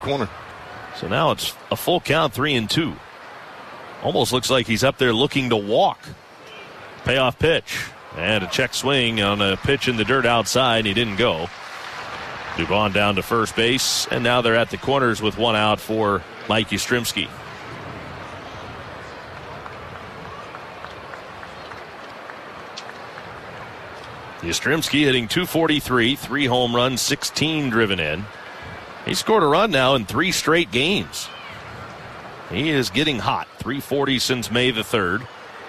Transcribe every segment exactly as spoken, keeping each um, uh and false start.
corner. So now it's a full count, three and two. Almost looks like he's up there looking to walk. Payoff pitch. And a check swing on a pitch in the dirt outside. He didn't go. Dubon down to first base. And now they're at the corners with one out for Mike Yastrzemski. Yastrzemski hitting two forty-three, three home runs, sixteen driven in. He scored a run now in three straight games. He is getting hot. three forty since May the third.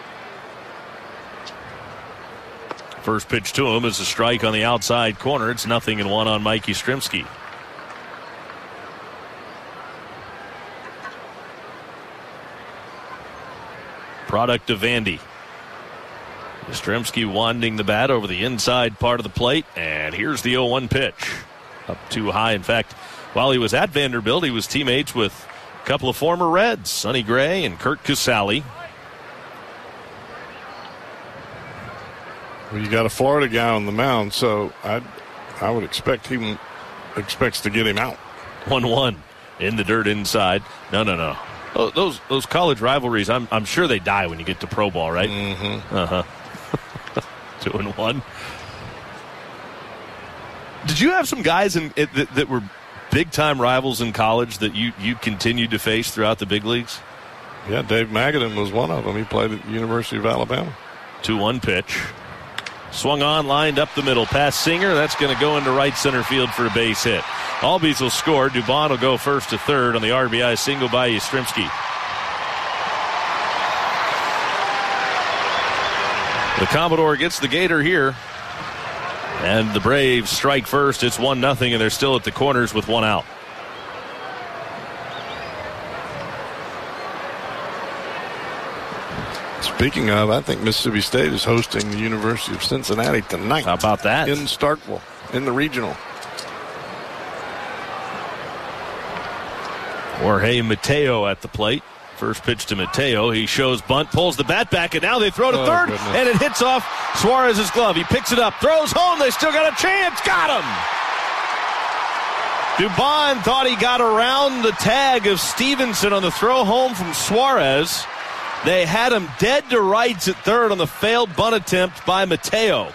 First pitch to him is a strike on the outside corner. It's nothing and one on Mike Yastrzemski. Product of Vandy. Yastrzemski wanding the bat over the inside part of the plate. And here's the oh one pitch. Up too high. In fact, while he was at Vanderbilt, he was teammates with a couple of former Reds, Sonny Gray and Kurt Casale. Well, you got a Florida guy on the mound, so I I would expect he expects to get him out. one one in the dirt inside. No, no, no. Oh, those those college rivalries, I'm I'm sure they die when you get to pro ball, right? Mm-hmm. Uh-huh. Two and one. Did you have some guys in it that, that were big-time rivals in college that you, you continued to face throughout the big leagues? Yeah, Dave Magadan was one of them. He played at the University of Alabama. two one pitch. Swung on, lined up the middle. Past Singer. That's going to go into right center field for a base hit. Albies will score. Dubon will go first to third on the R B I single by Yastrzemski. The Commodore gets the Gator here. And the Braves strike first. It's one nothing, and they're still at the corners with one out. Speaking of, I think Mississippi State is hosting the University of Cincinnati tonight. How about that? In Starkville, in the regional. Jorge Mateo at the plate. First pitch to Mateo. He shows bunt, pulls the bat back, and now they throw to oh, third, goodness. and it hits off Suarez's glove. He picks it up, throws home. They still got a chance. Got him! Dubon thought he got around the tag of Stevenson on the throw home from Suarez. They had him dead to rights at third on the failed bunt attempt by Mateo.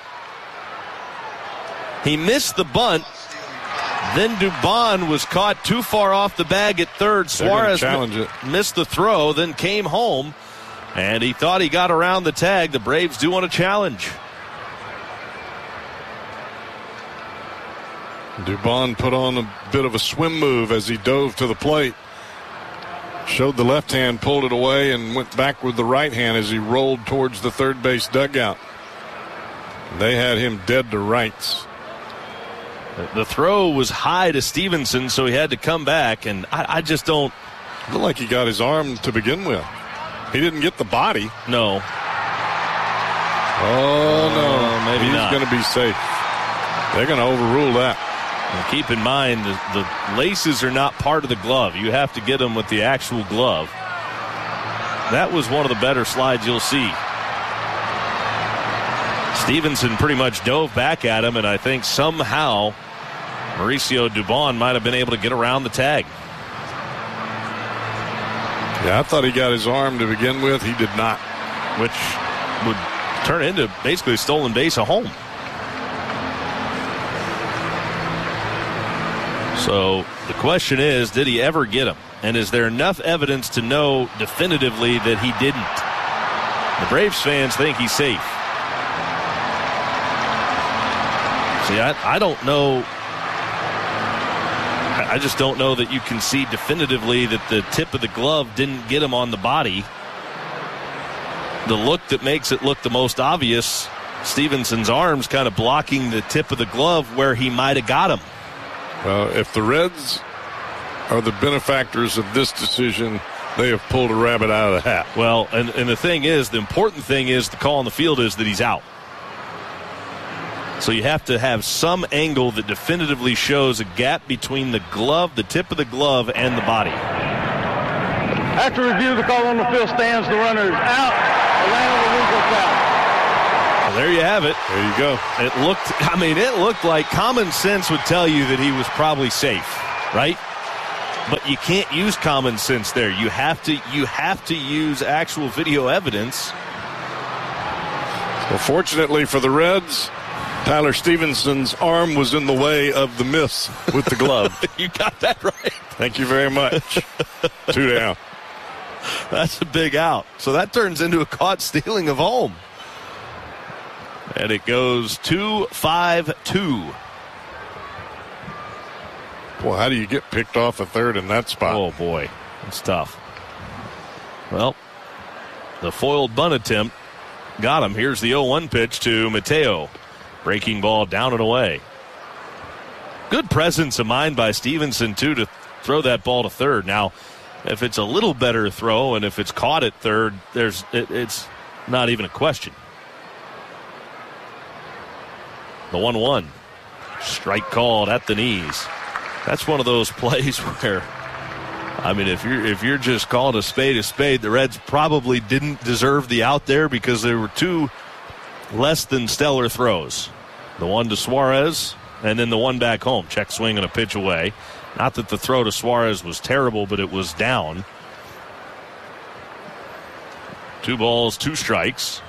He missed the bunt. Then Dubon was caught too far off the bag at third. Suarez it. missed the throw, then came home, and he thought he got around the tag. The Braves do want to challenge. Dubon put on a bit of a swim move as he dove to the plate. Showed the left hand, pulled it away, and went back with the right hand as he rolled towards the third base dugout. They had him dead to rights. The throw was high to Stevenson, so he had to come back, and I, I just don't... It looked like he got his arm to begin with. He didn't get the body. No. Oh, no. Uh, maybe He's not. going to be safe. They're going to overrule that. And keep in mind, the, the laces are not part of the glove. You have to get them with the actual glove. That was one of the better slides you'll see. Stevenson pretty much dove back at him, and I think somehow Mauricio Dubon might have been able to get around the tag. Yeah, I thought he got his arm to begin with. He did not. Which would turn into basically a stolen base, a home. So the question is, did he ever get him? And is there enough evidence to know definitively that he didn't? The Braves fans think he's safe. See, I, I don't know. I, I just don't know that you can see definitively that the tip of the glove didn't get him on the body. The look that makes it look the most obvious, Stevenson's arms kind of blocking the tip of the glove where he might have got him. Well, if the Reds are the benefactors of this decision, they have pulled a rabbit out of the hat. Well, and, and the thing is, the important thing is the call on the field is that he's out. So you have to have some angle that definitively shows a gap between the glove, the tip of the glove, and the body. After review, the call on the field stands. The runner is out. Atlanta will out. Well, there you have it. There you go. It looked, I mean, it looked like common sense would tell you that he was probably safe, right? But you can't use common sense there. You have to you have to use actual video evidence. Well, fortunately for the Reds, Tyler Stevenson's arm was in the way of the miss with the glove. You got that right. Thank you very much. Two down. That's a big out. So that turns into a caught stealing of home. And it goes two five two. Boy, how do you get picked off a third in that spot? Oh, boy. It's tough. Well, the foiled bunt attempt got him. Here's the oh one pitch to Mateo. Breaking ball down and away. Good presence of mind by Stevenson, too, to throw that ball to third. Now, if it's a little better throw and if it's caught at third, there's it, it's not even a question. The one one. Strike called at the knees. That's one of those plays where, I mean, if you're if you're just calling a spade a spade, the Reds probably didn't deserve the out there because there were two less than stellar throws. The one to Suarez and then the one back home. Check swing and a pitch away. Not that the throw to Suarez was terrible, but it was down. Two balls, two strikes.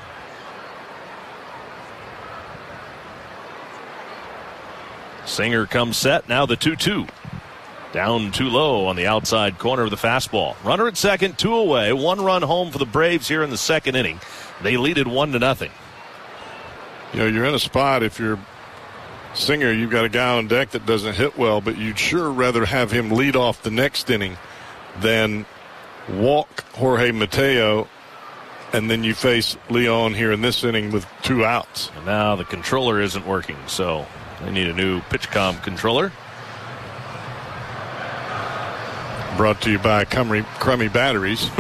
Singer comes set. Now the two two. Down too low on the outside corner of the fastball. Runner at second, two away. One run home for the Braves here in the second inning. They lead it one to nothing. You know, you're in a spot, if you're Singer, you've got a guy on deck that doesn't hit well, but you'd sure rather have him lead off the next inning than walk Jorge Mateo, and then you face Leon here in this inning with two outs. And now the controller isn't working, so they need a new PitchCom controller. Brought to you by Crummy, Crummy Batteries.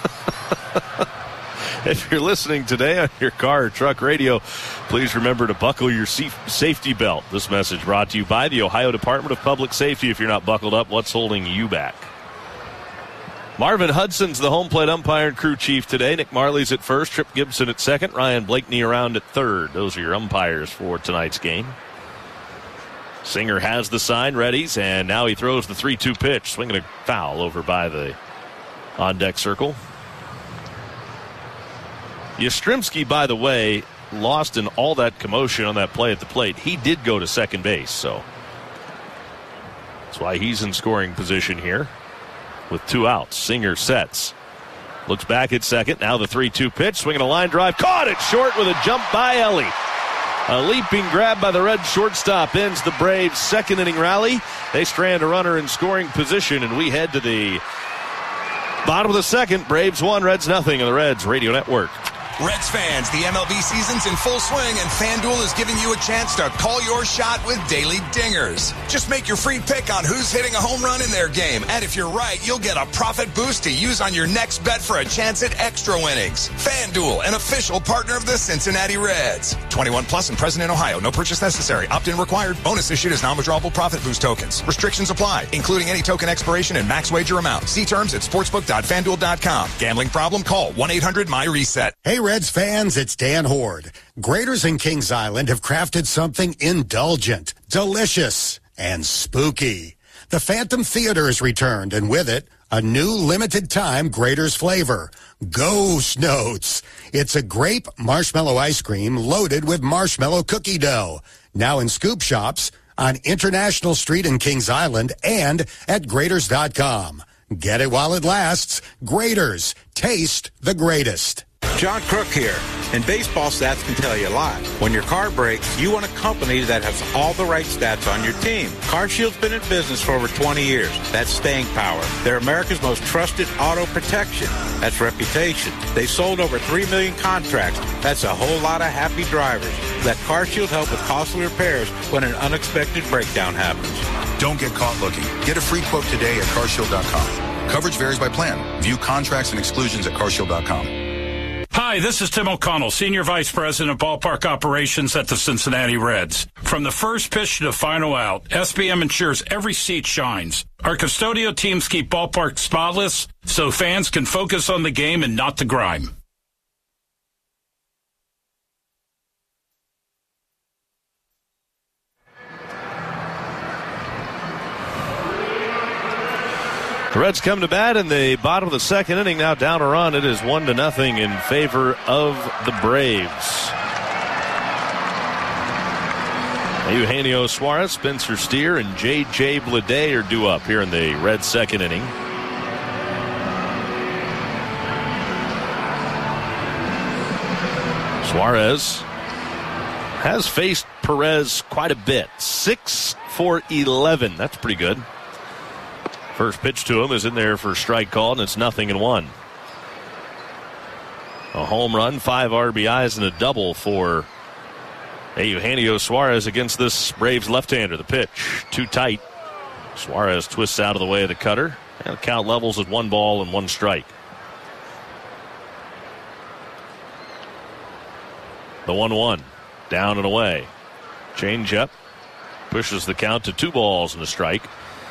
If you're listening today on your car or truck radio, please remember to buckle your safety belt. This message brought to you by the Ohio Department of Public Safety. If you're not buckled up, what's holding you back? Marvin Hudson's the home plate umpire and crew chief today. Nick Marley's at first, Trip Gibson at second, Ryan Blakeney around at third. Those are your umpires for tonight's game. Singer has the sign, readies, and now he throws the three two pitch, swinging a foul over by the on-deck circle. Yastrzemski, by the way, lost in all that commotion on that play at the plate. He did go to second base, so that's why he's in scoring position here with two outs. Singer sets. Looks back at second. Now the three two pitch, swinging a line drive. Caught it short with a jump by Ellie. A leaping grab by the Red shortstop ends the Braves' second inning rally. They strand a runner in scoring position, and we head to the bottom of the second. Braves one, Reds nothing on the Reds Radio Network. Reds fans, the M L B season's in full swing, and FanDuel is giving you a chance to call your shot with daily dingers. Just make your free pick on who's hitting a home run in their game, and if you're right, you'll get a profit boost to use on your next bet for a chance at extra winnings. FanDuel, an official partner of the Cincinnati Reds. twenty-one plus and present in Ohio. No purchase necessary. Opt-in required. Bonus issued as non-withdrawable profit boost tokens. Restrictions apply, including any token expiration and max wager amount. See terms at sportsbook dot fan duel dot com. Gambling problem? Call one eight hundred my reset. Hey, Reds fans, it's Dan Horde. Graders in Kings Island have crafted something indulgent, delicious, and spooky. The Phantom Theater has returned, and with it, a new limited-time Graders flavor, Ghost Notes. It's a grape marshmallow ice cream loaded with marshmallow cookie dough. Now in scoop shops, on International Street in Kings Island, and at graders dot com. Get it while it lasts. Graders. Taste the greatest. John Crook here. And baseball stats can tell you a lot. When your car breaks, you want a company that has all the right stats on your team. CarShield's been in business for over twenty years. That's staying power. They're America's most trusted auto protection. That's reputation. They've sold over three million contracts. That's a whole lot of happy drivers. Let CarShield help with costly repairs when an unexpected breakdown happens. Don't get caught looking. Get a free quote today at car shield dot com. Coverage varies by plan. View contracts and exclusions at car shield dot com. Hi, this is Tim O'Connell, Senior Vice President of Ballpark Operations at the Cincinnati Reds. From the first pitch to the final out, S B M ensures every seat shines. Our custodial teams keep ballparks spotless so fans can focus on the game and not the grime. The Reds come to bat in the bottom of the second inning, now down a run. It is one to nothing in favor of the Braves. Eugenio Suarez, Spencer Steer, and J J Bleday are due up here in the Reds' second inning. Suarez has faced Perez quite a bit. six for eleven. That's pretty good. First pitch to him is in there for a strike call, and it's nothing and one. A home run, five R B Is, and a double for Eugenio Suarez against this Braves left-hander. The pitch, too tight. Suarez twists out of the way of the cutter, and the count levels at one ball and one strike. The one one, down and away. Change up, pushes the count to two balls and a strike.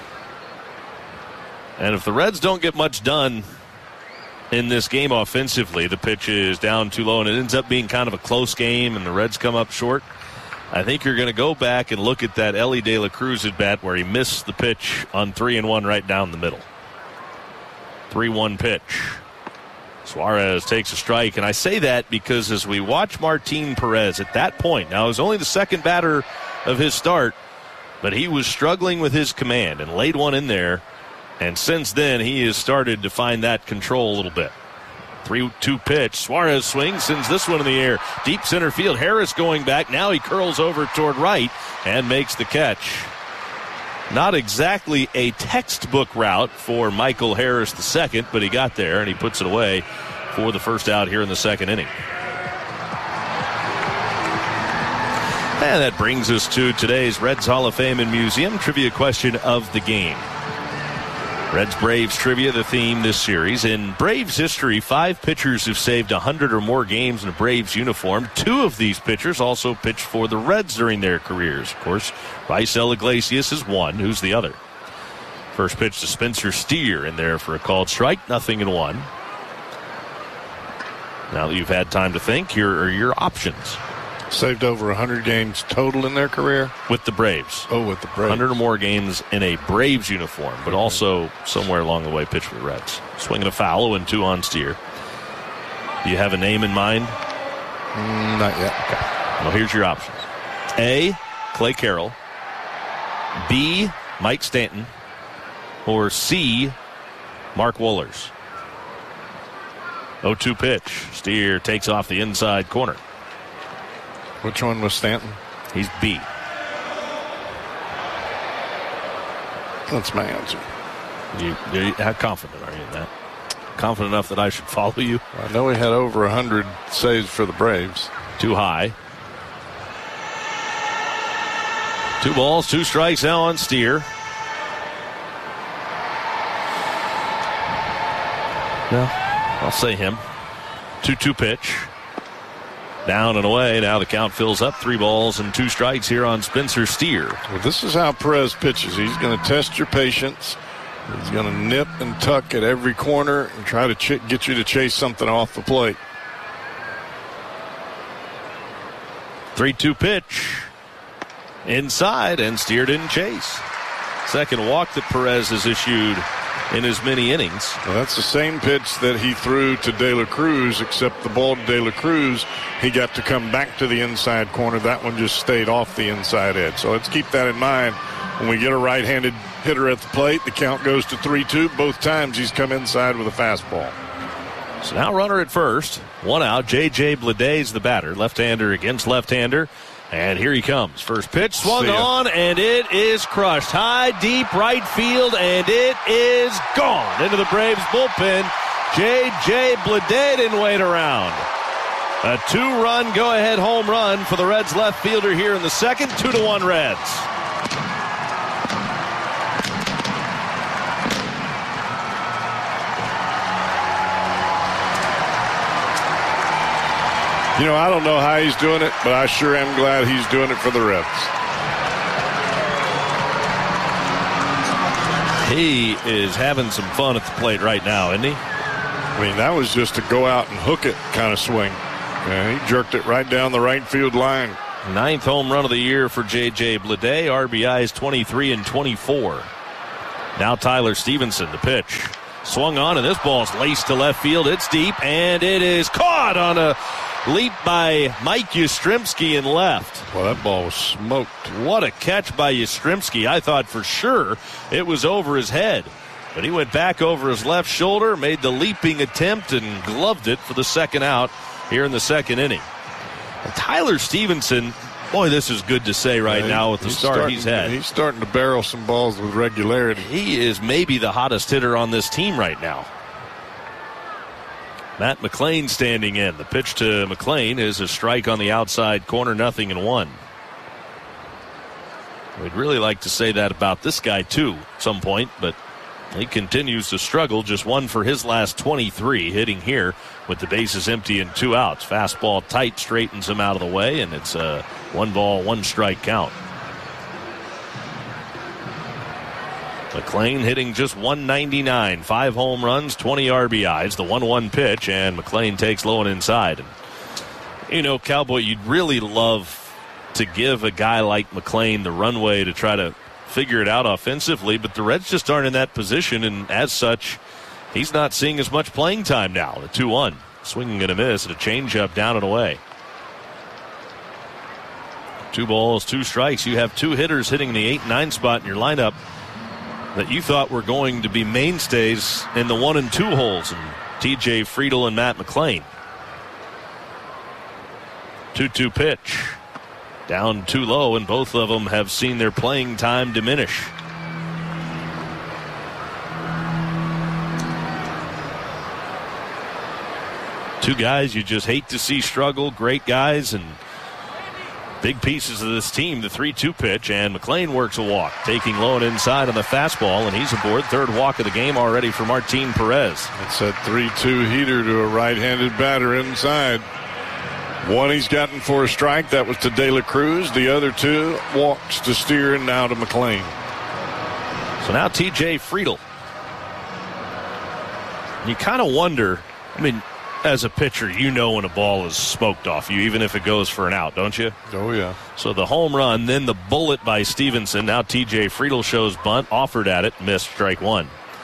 And if the Reds don't get much done in this game offensively, the pitch is down too low and it ends up being kind of a close game and the Reds come up short, I think you're going to go back and look at that Elly De La Cruz at bat where he missed the pitch on three and one right down the middle. three one pitch. Suarez takes a strike, and I say that because as we watch Martin Perez at that point, now it was only the second batter of his start, but he was struggling with his command and laid one in there. And since then, he has started to find that control a little bit. three two pitch. Suarez swings, sends this one in the air. Deep center field. Harris going back. Now he curls over toward right and makes the catch. Not exactly a textbook route for Michael Harris the second, but he got there and he puts it away for the first out here in the second inning. And that brings us to today's Reds Hall of Fame and Museum trivia question of the game. Reds Braves trivia, the theme this series. In Braves history, five pitchers have saved one hundred or more games in a Braves uniform. Two of these pitchers also pitched for the Reds during their careers. Of course, Raisel Iglesias is one. Who's the other? First pitch to Spencer Steer in there for a called strike. Nothing in one. Now that you've had time to think, here are your options. Saved over one hundred games total in their career? With the Braves. Oh, with the Braves. one hundred or more games in a Braves uniform, but also somewhere along the way pitched for the Reds. Swinging a foul and two on Steer. Do you have a name in mind? Mm, not yet. Okay. Well, here's your options. A, Clay Carroll. B, Mike Stanton. Or C, Mark Wohlers. oh two pitch. Steer takes off the inside corner. Which one was Stanton? He's B. That's my answer. You, you, how confident are you in that? Confident enough that I should follow you? I know he had over one hundred saves for the Braves. Too high. Two balls, two strikes now on Steer. No, I'll say him. two two pitch. Down and away. Now the count fills up. Three balls and two strikes here on Spencer Steer. Well, this is how Perez pitches. He's going to test your patience. He's going to nip and tuck at every corner and try to ch- get you to chase something off the plate. three two pitch. Inside, and Steer didn't chase. Second walk that Perez has issued in as many innings. Well, that's the same pitch that he threw to De La Cruz, except the ball to De La Cruz, he got to come back to the inside corner. That one just stayed off the inside edge. So let's keep that in mind. When we get a right-handed hitter at the plate, the count goes to three two. Both times he's come inside with a fastball. So now runner at first. One out. J J Bleday's the batter. Left-hander against left-hander. And here he comes. First pitch swung on, and it is crushed. High, deep right field, and it is gone into the Braves bullpen. J J Bleday didn't wait around. A two-run go-ahead home run for the Reds left fielder here in the second. Two to one Reds. You know, I don't know how he's doing it, but I sure am glad he's doing it for the Reds. He is having some fun at the plate right now, isn't he? I mean, that was just a go out and hook it kind of swing. Yeah, he jerked it right down the right field line. Ninth home run of the year for J J Bleday. R B Is twenty-three and twenty-four. Now Tyler Stevenson, the pitch. Swung on, and this ball's laced to left field. It's deep, and it is caught on a leap by Mike Yastrzemski in left. Well, that ball was smoked. What a catch by Yastrzemski. I thought for sure it was over his head. But he went back over his left shoulder, made the leaping attempt, and gloved it for the second out here in the second inning. And Tyler Stevenson, boy, this is good to say right yeah, now with the he's start starting, he's had. He's starting to barrel some balls with regularity. He is maybe the hottest hitter on this team right now. Matt McLean standing in. The pitch to McLean is a strike on the outside corner, nothing and one. We'd really like to say that about this guy, too, at some point, but he continues to struggle. Just one for his last twenty-three, hitting here with the bases empty and two outs. Fastball tight, straightens him out of the way, and it's a one ball, one strike count. McLean hitting just one ninety-nine, five home runs, twenty R B Is, the one one pitch, and McLean takes low and inside. And, you know, Cowboy, you'd really love to give a guy like McLean the runway to try to figure it out offensively, but the Reds just aren't in that position, and as such, he's not seeing as much playing time now. The two one, swinging and a miss, and a changeup down and away. Two balls, two strikes. You have two hitters hitting the eight nine spot in your lineup that you thought were going to be mainstays in the one and two holes, and T J Friedl and Matt McLean. two two pitch. Down too low, and both of them have seen their playing time diminish. Two guys you just hate to see struggle, great guys, and big pieces of this team. The three two pitch, and McLean works a walk, taking low and inside on the fastball, and he's aboard. Third walk of the game already for Martin Perez. It's that three two heater to a right-handed batter inside. One he's gotten for a strike. That was to De La Cruz. The other two walks to Steer and now to McLean. So now T J Friedl. You kind of wonder, I mean, as a pitcher, you know when a ball is smoked off you, even if it goes for an out, don't you? Oh, yeah. So the home run, then the bullet by Stevenson. Now T J Friedl shows bunt, offered at it, missed, strike one.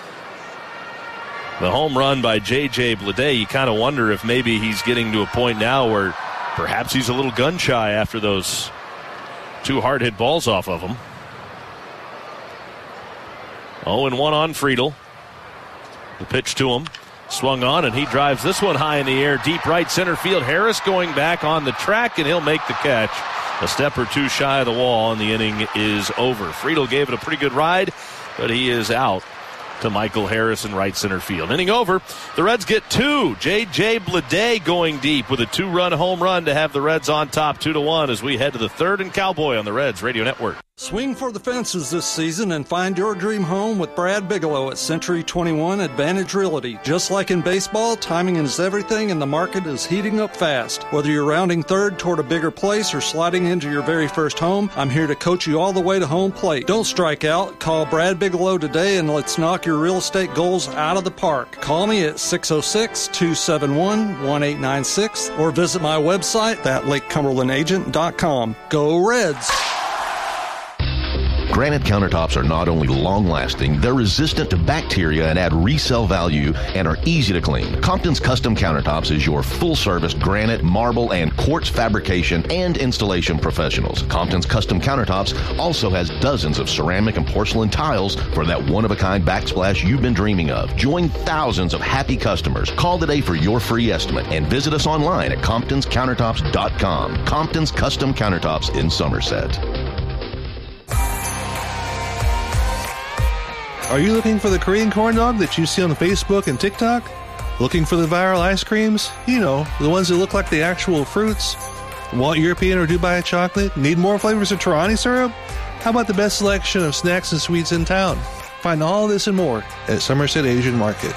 The home run by J J Bleday, you kind of wonder if maybe he's getting to a point now where perhaps he's a little gun shy after those two hard hit balls off of him. oh and one on Friedl. The pitch to him. Swung on, and he drives this one high in the air, deep right center field. Harris going back on the track, and he'll make the catch. A step or two shy of the wall, and the inning is over. Friedl gave it a pretty good ride, but he is out to Michael Harris in right center field. Inning over. The Reds get two. J J Bleday going deep with a two-run home run to have the Reds on top two to one as we head to the third and Cowboy on the Reds Radio Network. Swing for the fences this season and find your dream home with Brad Bigelow at Century twenty-one Advantage Realty. Just like in baseball, timing is everything and the market is heating up fast. Whether you're rounding third toward a bigger place or sliding into your very first home, I'm here to coach you all the way to home plate. Don't strike out. Call Brad Bigelow today and let's knock your real estate goals out of the park. Call me at six oh six, two seven one, one eight nine six or visit my website at lake cumberland agent dot com. Go Reds! Granite countertops are not only long-lasting, they're resistant to bacteria and add resale value and are easy to clean. Compton's Custom Countertops is your full-service granite, marble, and quartz fabrication and installation professionals. Compton's Custom Countertops also has dozens of ceramic and porcelain tiles for that one-of-a-kind backsplash you've been dreaming of. Join thousands of happy customers. Call today for your free estimate and visit us online at comptons countertops dot com. Compton's Custom Countertops in Somerset. Are you looking for the Korean corn dog that you see on Facebook and TikTok? Looking for the viral ice creams? You know, the ones that look like the actual fruits? Want European or Dubai chocolate? Need more flavors of Torani syrup? How about the best selection of snacks and sweets in town? Find all this and more at Somerset Asian Market.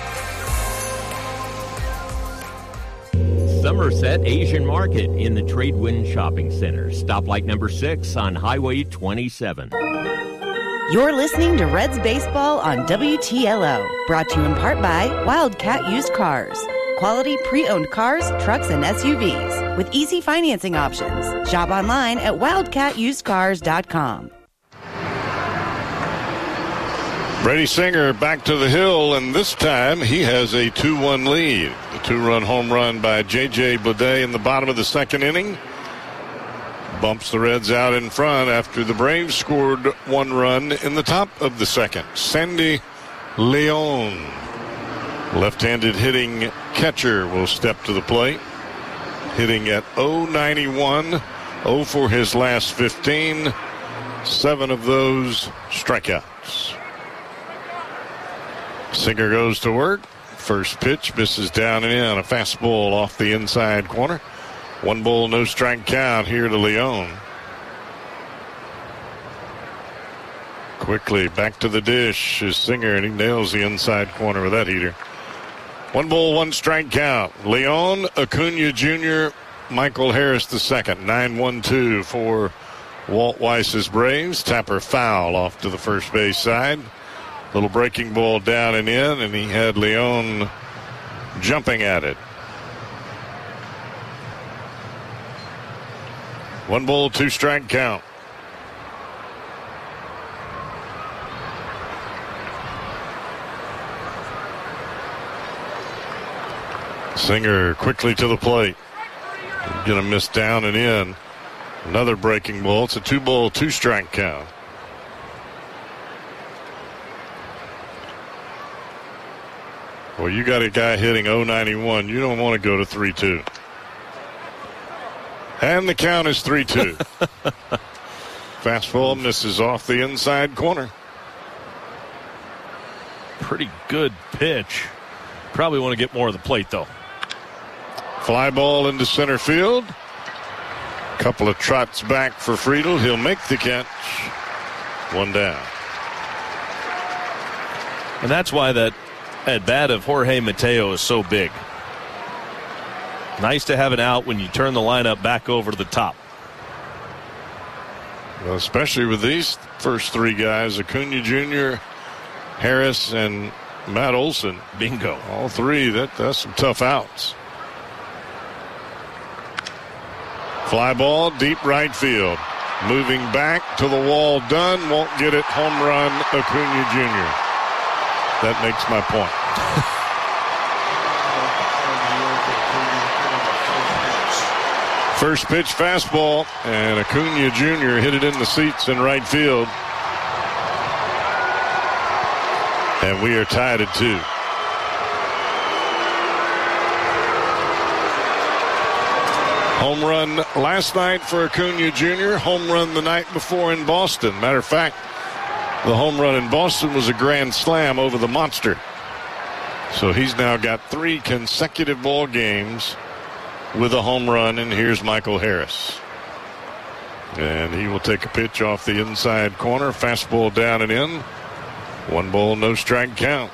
Somerset Asian Market in the Tradewind Shopping Center. Stoplight number six on Highway twenty-seven. You're listening to Reds Baseball on W T L O, brought to you in part by Wildcat Used Cars. Quality pre-owned cars, trucks, and S U Vs with easy financing options. Shop online at wildcat used cars dot com. Brady Singer back to the hill, and this time he has a two one lead. The two-run home run by J J Bleday in the bottom of the second inning bumps the Reds out in front after the Braves scored one run in the top of the second. Sandy Leon, left-handed hitting catcher, will step to the plate. Hitting at oh ninety-one, oh for his last fifteen, seven of those strikeouts. Singer goes to work. First pitch misses down and in. A fastball off the inside corner. One ball, no strike count here to Leon. Quickly back to the dish is Singer, and he nails the inside corner with that heater. One ball, one strike count. Leon, Acuna Junior, Michael Harris the second. nine one two for Walt Weiss's Braves. Tapper foul off to the first base side. Little breaking ball down and in, and he had Leon jumping at it. One ball, two strike count. Singer quickly to the plate. Gonna miss down and in. Another breaking ball. It's a two ball, two strike count. Well, you got a guy hitting oh ninety-one. You don't want to go to three two. And the count is three two. Fastball misses off the inside corner. Pretty good pitch. Probably want to get more of the plate, though. Fly ball into center field. Couple of trots back for Friedl. He'll make the catch. One down. And that's why that at bat of Jorge Mateo is so big. Nice to have an out when you turn the lineup back over to the top. Well, especially with these first three guys, Acuna Junior, Harris, and Matt Olson. Bingo. All three, that, that's some tough outs. Fly ball, deep right field. Moving back to the wall, done. Won't get it. Home run, Acuna Junior That makes my point. First pitch fastball, and Acuna Junior hit it in the seats in right field. And we are tied at two. Home run last night for Acuna Junior Home run the night before in Boston. Matter of fact, the home run in Boston was a grand slam over the monster. So he's now got three consecutive ball games with a home run, and here's Michael Harris. And he will take a pitch off the inside corner. Fastball down and in. One ball, no strike count.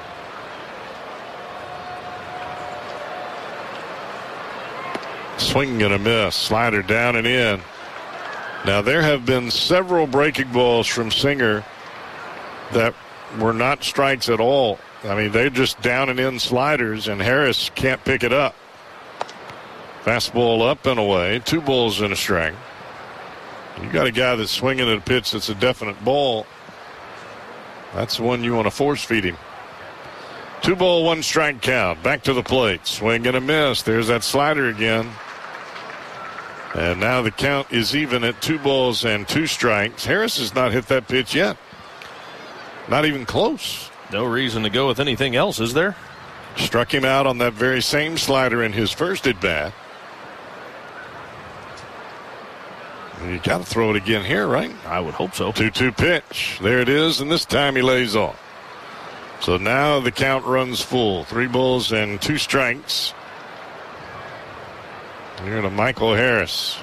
Swing and a miss. Slider down and in. Now, there have been several breaking balls from Singer that were not strikes at all. I mean, they're just down and in sliders, and Harris can't pick it up. Fastball up and away. Two balls and a strike. You got a guy that's swinging at a pitch that's a definite ball. That's the one you want to force feed him. Two ball, one strike count. Back to the plate. Swing and a miss. There's that slider again. And now the count is even at two balls and two strikes. Harris has not hit that pitch yet. Not even close. No reason to go with anything else, is there? Struck him out on that very same slider in his first at bat. You got to throw it again here, right? I would hope so. two two pitch. There it is, and this time he lays off. So now the count runs full. Three balls and two strikes. Here to Michael Harris.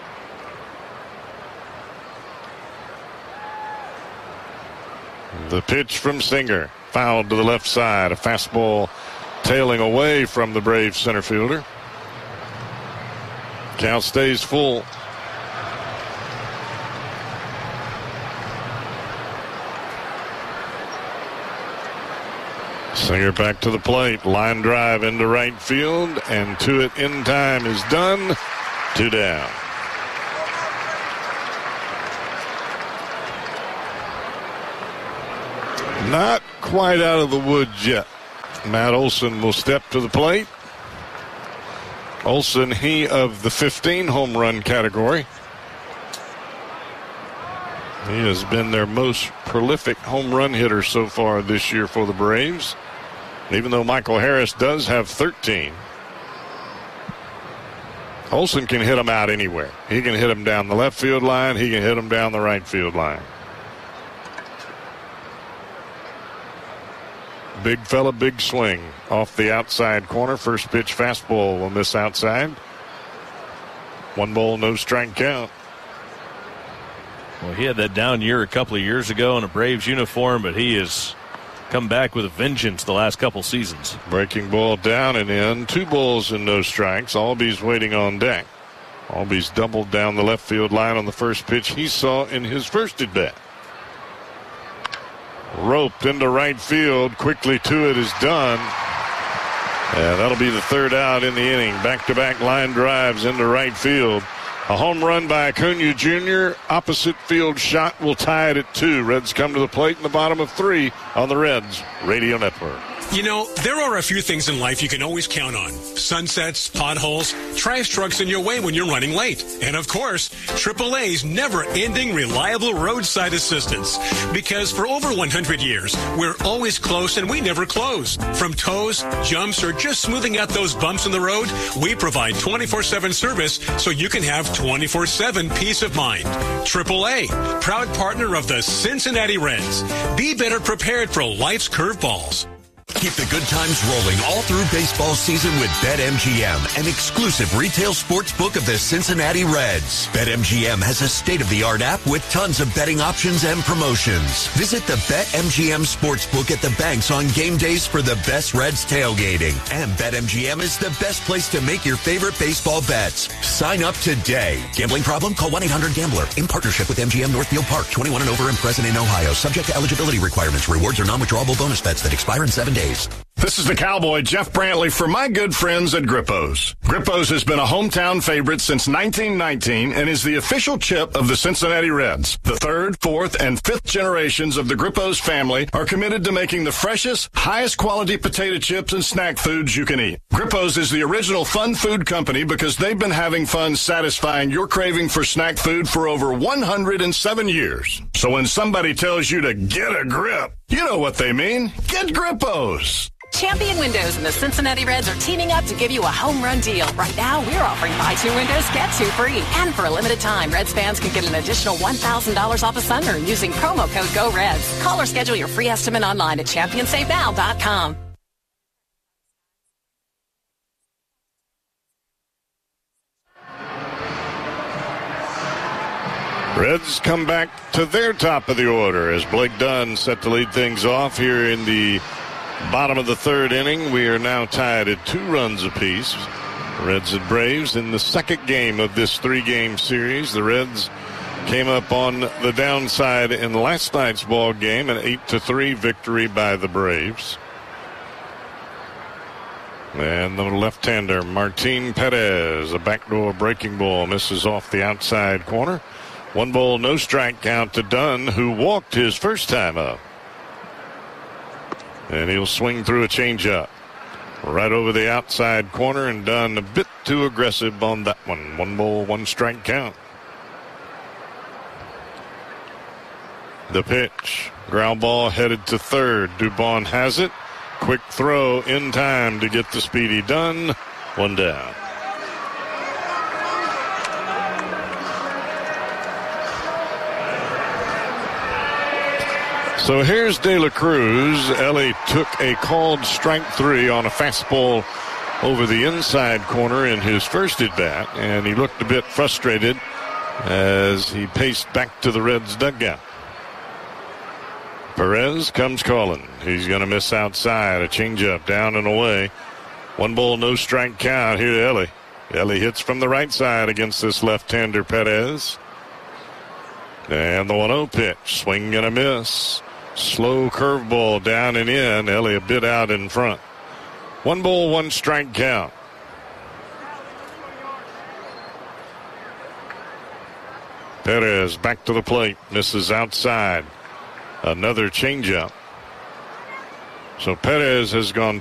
The pitch from Singer. Fouled to the left side. A fastball tailing away from the Braves center fielder. Count stays full. Singer back to the plate. Line drive into right field, and to it in time is done. Two down. Not quite out of the woods yet. Matt Olson will step to the plate. Olson, he of the fifteen home run category. He has been their most prolific home run hitter so far this year for the Braves, even though Michael Harris does have thirteen. Olson can hit them out anywhere. He can hit them down the left field line. He can hit them down the right field line. Big fella, big swing off the outside corner. First pitch fastball will miss outside. One ball, no strike count. Well, he had that down year a couple of years ago in a Braves uniform, but he has come back with a vengeance the last couple seasons. Breaking ball down and in. Two balls and no strikes. Albies waiting on deck. Albies doubled down the left field line on the first pitch he saw in his first at bat. Roped into right field. Quickly to it is done. And that'll be the third out in the inning. Back-to-back line drives into right field. A home run by Acuna Junior Opposite field shot will tie it at two. Reds come to the plate in the bottom of three on the Reds Radio Network. You know, there are a few things in life you can always count on. Sunsets, potholes, trash trucks in your way when you're running late. And of course, triple A's never-ending reliable roadside assistance. Because for over one hundred years, we're always close and we never close. From tows, jumps, or just smoothing out those bumps in the road, we provide twenty-four seven service so you can have twenty-four seven peace of mind. triple A, proud partner of the Cincinnati Reds. Be better prepared for life's curveballs. Keep the good times rolling all through baseball season with BetMGM, an exclusive retail sports book of the Cincinnati Reds. BetMGM has a state-of-the-art app with tons of betting options and promotions. Visit the BetMGM Sportsbook at the banks on game days for the best Reds tailgating. And BetMGM is the best place to make your favorite baseball bets. Sign up today. Gambling problem? Call one eight hundred gambler. In partnership with M G M Northfield Park. twenty-one and over and present in Ohio. Subject to eligibility requirements. Rewards are non-withdrawable bonus bets that expire in seven days. This is the Cowboy, Jeff Brantley, for my good friends at Grippo's. Grippo's has been a hometown favorite since nineteen nineteen and is the official chip of the Cincinnati Reds. The third, fourth, and fifth generations of the Grippo's family are committed to making the freshest, highest quality potato chips and snack foods you can eat. Grippo's is the original fun food company because they've been having fun satisfying your craving for snack food for over one hundred seven years. So when somebody tells you to get a grip, you know what they mean. Get Grippo's. Champion Windows and the Cincinnati Reds are teaming up to give you a home run deal. Right now, we're offering buy two windows, get two free. And for a limited time, Reds fans can get an additional one thousand dollars off a sunroom using promo code GOREDS. Call or schedule your free estimate online at champion save now dot com. Reds come back to their top of the order as Blake Dunn set to lead things off here in the bottom of the third inning. We are now tied at two runs apiece. Reds and Braves in the second game of this three-game series. The Reds came up on the downside in last night's ball game, an eight to three victory by the Braves. And the left-hander, Martin Perez, a backdoor breaking ball, misses off the outside corner. One ball, no strike count to Dunn, who walked his first time up. And he'll swing through a changeup right over the outside corner, and Dunn a bit too aggressive on that one. One ball, one strike count. The pitch. Ground ball headed to third. Dubon has it. Quick throw in time to get the speedy Dunn. One down. So here's De La Cruz. Ellie took a called strike three on a fastball over the inside corner in his first at-bat, and he looked a bit frustrated as he paced back to the Reds dugout. Perez comes calling. He's going to miss outside. A changeup down and away. One ball, no strike count here to Ellie. Ellie hits from the right side against this left-hander Perez. And the one oh pitch. Swing and a miss. Slow curveball down and in. Ellie a bit out in front. One ball, one strike count. Perez back to the plate. Misses outside. Another changeup. So Perez has gone